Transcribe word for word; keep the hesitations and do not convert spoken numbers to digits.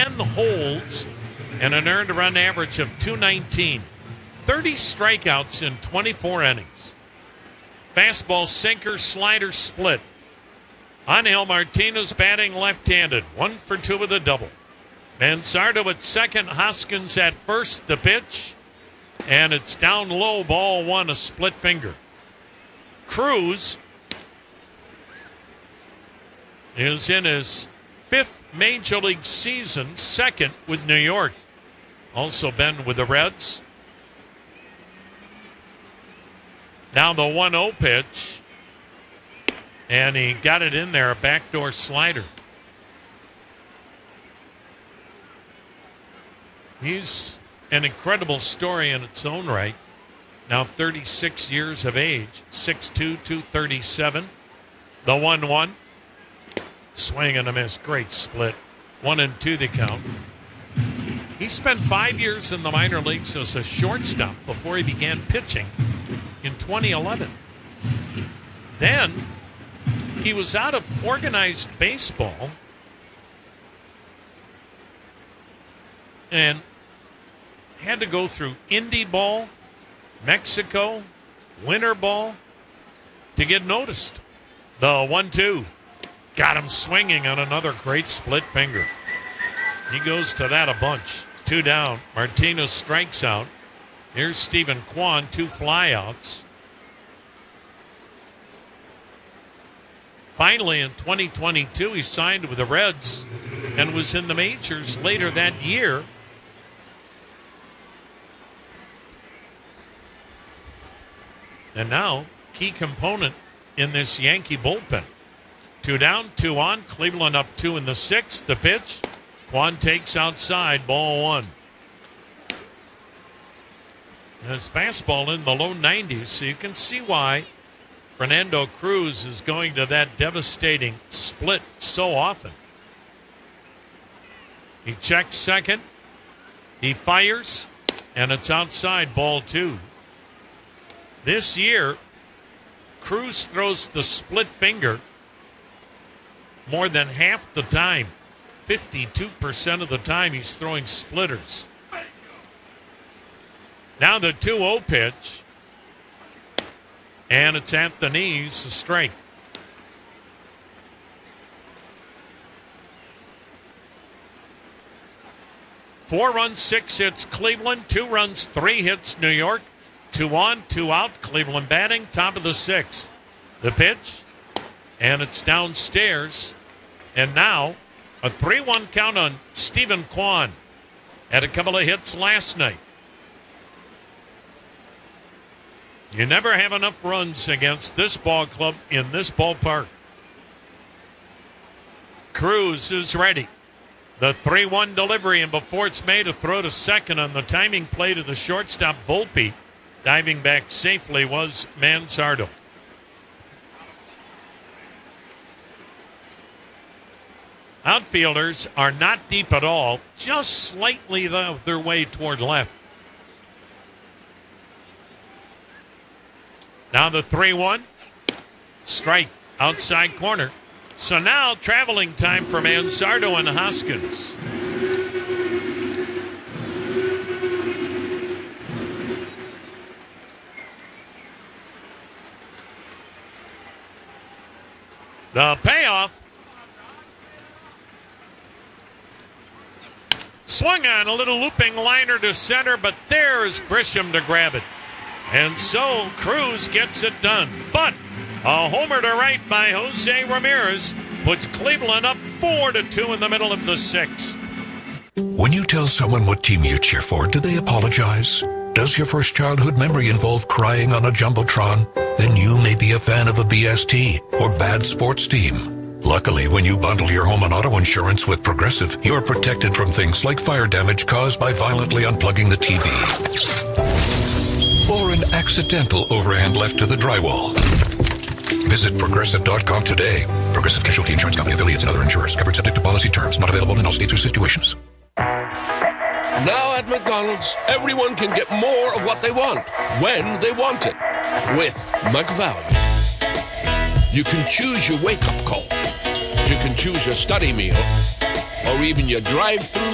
ten holds and an earned run average of two nineteen. thirty strikeouts in twenty-four innings. Fastball, sinker, slider, split. Angel Martinez batting left-handed. One for two with a double. Manzardo at second, Hoskins at first. The pitch, and it's down low, ball one, a split finger. Cruz is in his fifth Major League season, second with New York. Also been with the Reds. Now the one oh pitch, and he got it in there, a backdoor slider. He's an incredible story in its own right. Now thirty-six years of age, six two, two thirty-seven. The one one. Swing and a miss. Great split. One and two the count. He spent five years in the minor leagues as a shortstop before he began pitching in twenty eleven. Then he was out of organized baseball and had to go through indie ball, Mexico, winter ball to get noticed. The one two. Got him swinging on another great split finger. He goes to that a bunch. Two down. Martinez strikes out. Here's Stephen Kwan, two flyouts. Finally, in twenty twenty-two, he signed with the Reds and was in the majors later that year. And now, key component in this Yankee bullpen. Two down, two on. Cleveland up two in the sixth. The pitch. Kwan takes outside, ball one. His fastball in the low nineties, so you can see why Fernando Cruz is going to that devastating split so often. He checks second. He fires, and it's outside, ball two. This year, Cruz throws the split finger more than half the time. fifty-two percent of the time he's throwing splitters. Now the two oh pitch. And it's at the knees, a strike. Four runs, six hits, Cleveland. Two runs, three hits, New York. Two on, two out, Cleveland batting, top of the sixth. The pitch, and it's downstairs. And now a three one count on Stephen Kwan. Had a couple of hits last night. You never have enough runs against this ball club in this ballpark. Cruz is ready. The three one delivery, and before it's made, a throw to second on the timing play to the shortstop, Volpe. Diving back safely was Manzardo. Outfielders are not deep at all, just slightly the, their way toward left. Now the three one. Strike outside corner. So now traveling time for Manzardo and Hoskins. The payoff. Swung on a little looping liner to center, but there's Grisham to grab it. And so Cruz gets it done. But a homer to right by Jose Ramirez puts Cleveland up four to two in the middle of the sixth. When you tell someone what team you cheer for, do they apologize? Does your first childhood memory involve crying on a Jumbotron? Then you may be a fan of a B S T or bad sports team. Luckily, when you bundle your home and auto insurance with Progressive, you're protected from things like fire damage caused by violently unplugging the T V. Or an accidental overhand left to the drywall. Visit Progressive dot com today. Progressive Casualty Insurance Company, affiliates, and other insurers. Covered subject to policy terms. Not available in all states or situations. Now at McDonald's, everyone can get more of what they want, when they want it, with McValue. You can choose your wake-up call. You can choose your study meal, or even your drive-through